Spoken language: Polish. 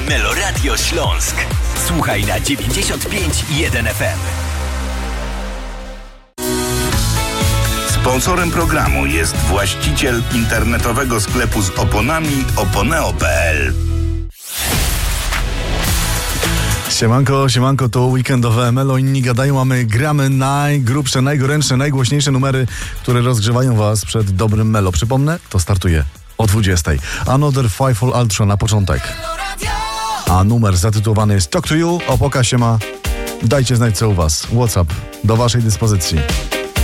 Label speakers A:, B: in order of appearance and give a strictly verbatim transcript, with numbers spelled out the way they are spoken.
A: Meloradio Śląsk. Słuchaj na dziewięćdziesiąt pięć i jeden F M.
B: Sponsorem programu jest właściciel internetowego sklepu z oponami oponeo kropka p l.
C: Siemanko, siemanko, to weekendowe Melo, inni gadają, mamy gramy najgrubsze, najgorętsze, najgłośniejsze numery, które rozgrzewają was przed dobrym Melo. Przypomnę, to startuje o dwudziestej. Another Fiveful Ultra na początek. A numer zatytułowany jest Talk to You. Opoka się ma. Dajcie znać co u was. WhatsApp do waszej dyspozycji.